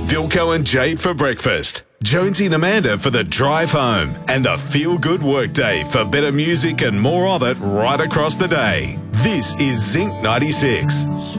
Vilko and Jade for breakfast, Jonesy and Amanda for the drive home, and the feel-good workday for better music and more of it right across the day. This is Zinc 96.